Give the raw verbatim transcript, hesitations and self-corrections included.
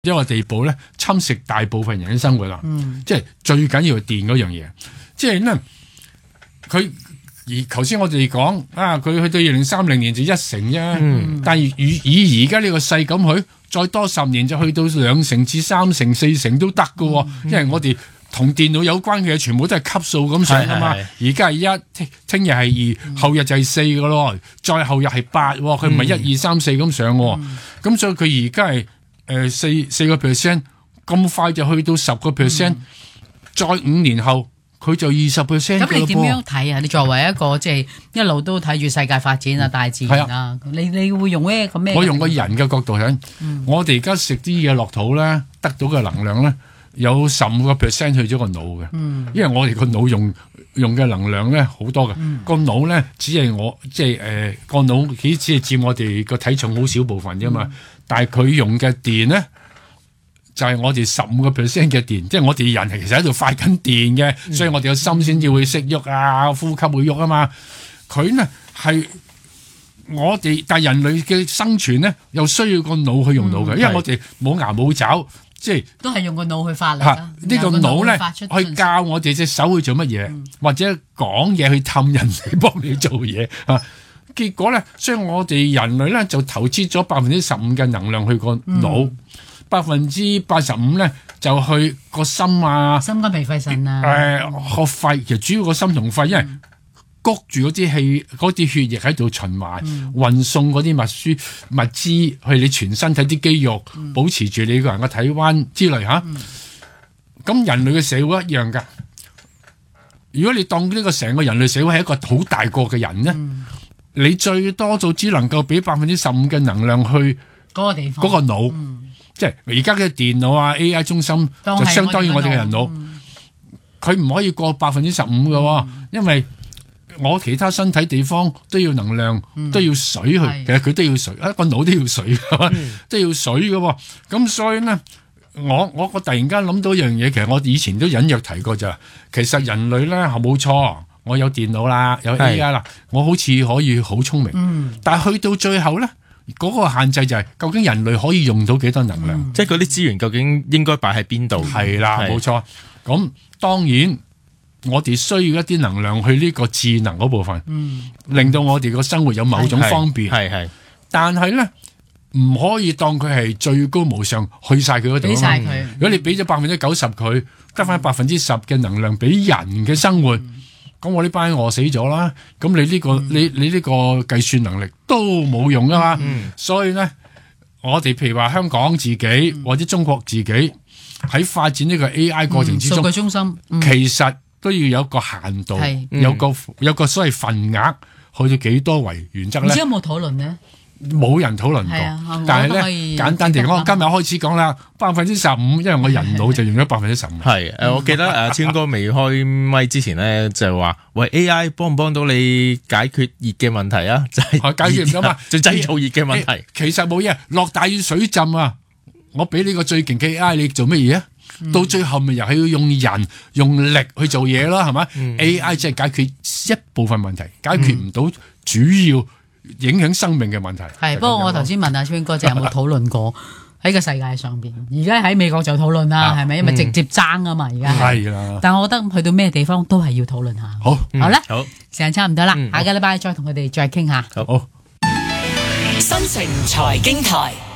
一個地步咧，侵蝕大部分人嘅生活啦。 嗯， 即係最緊要係電嗰樣嘢。即係咧，佢而頭先我哋講啊，佢去到二零三零年就一成啫。嗯，但係以以而家呢個勢咁去，再多十年就去到兩成至三成、四成都得噶。嗯，因為我哋同電腦有關嘅嘢，全部都係級數咁上噶嘛。而家係一，聽聽日係二，後日就係四噶咯，再後日係八，佢唔係一二三四咁上。咁，嗯，所以佢而家係。誒、呃，四四個 percent 咁快就去到十個 percent，再五年後佢就二十 percent。 咁你點樣睇啊？你作為一個即係一路都睇住世界發展啊，大自然啊，啊你你會用咩咁咩？ 我用個人嘅角度睇，嗯，我哋而家食啲嘢落肚咧，得到嘅能量咧，有十五個 percent 去咗個腦嘅。嗯，因為我哋個腦用用嘅能量咧好多嘅，嗯，個腦咧只係我即係誒個腦，只只係佔我哋個體重好少部分啫嘛。嗯，但係佢用嘅電咧，就係、是、我哋十五個 percent 嘅電，即係我哋人係其實喺度發緊電嘅，嗯，所以我哋個心先至會識喐啊，呼吸會喐啊嘛。佢呢係我哋，但係人類嘅生存咧，又需要個腦去用到嘅，嗯，因為我哋冇牙冇爪，即係都係用個腦去發力。呢、這個腦咧去教我哋隻手去做乜嘢，嗯，或者講嘢去氹人哋幫你做嘢啊。結果咧，所以我哋人類咧就投資咗百分之十五嘅能量去個腦，百分之八十五咧就去個心啊、 心肝脾肺腎啊。誒、 呃，個肺其實主要個心同肺，因為谷住嗰啲氣、嗰啲血液喺度循環，嗯、運送嗰啲物輸物資去你全身體啲肌肉，嗯、保持住你個人嘅體溫之類吓。咁、嗯、人類嘅社會一樣噶。如果你當呢個成個人類社會係一個好大個嘅人咧。嗯，你最多就只能夠俾百分之十五嘅能量去嗰個地方，嗰個腦，嗯，即係而家嘅電腦啊 A I 中心就相當於我哋嘅人腦，佢唔，嗯，可以過百分之十五嘅，因為我其他身體地方都要能量，嗯，都要水去，其實佢都要水，一個腦都要水，嗯，都要水嘅，咁所以呢，我我我突然間諗到一樣嘢，其實我以前都隱約提過咋，其實人類咧係冇錯。我有電腦啦，有 A I 啦，我好似可以好聰明，嗯，但係去到最後咧，嗰、那個限制就係、是、究竟人類可以用到幾多能量，嗯， 即係嗰啲資源究竟應該擺喺邊度？ 係啦，冇錯。咁當然我哋需要一啲能量去呢個智能嗰部分，嗯，令到我哋個生活有某種方便。係係，但係咧唔可以當佢係最高無上，去晒佢嗰度。俾晒佢。如果你俾咗百分之九十佢，得翻百分之十嘅能量俾人嘅生活。嗯，咁我呢班人餓死咗啦，咁你呢、這個、嗯、你你呢個計算能力都冇用噶嘛、嗯，所以咧，我哋譬如話香港自己、嗯、或者中國自己喺發展呢個 A I 過程之中，數據中心、嗯、其實都要有個限度，嗯、有個有個所謂份額去到幾多為原則咧？唔知有冇討論呢？冇人討論過，啊、但係咧簡單地講，我今日開始講啦，百分之十五，因為我人腦就用咗百分之十五。 係誒，我記得誒，超哥未開咪之前咧，就話喂 A I 幫唔幫到你解決熱嘅問題啊？就係、是、 解決唔到嘛， 就製造熱嘅問題。 其實冇嘢，落大雨水浸啊！我俾你個最勁嘅 A I，你做乜嘢啊？到最後咪又係要用人用力去做嘢咯，係嘛、嗯、？A I 即係解決一部分問題，解決唔到主要。影響生命嘅問題係，不過我頭先問阿超英哥就有冇討論過喺個世界上邊？而家喺美國就討論啦，係、啊、咪？因為直接爭啊嘛，而家係啦。但係我覺得去到咩地方都係要討論下。好，好啦，好，時間差唔多啦、嗯，下個禮拜再同佢哋再傾下。好，好新城財經台。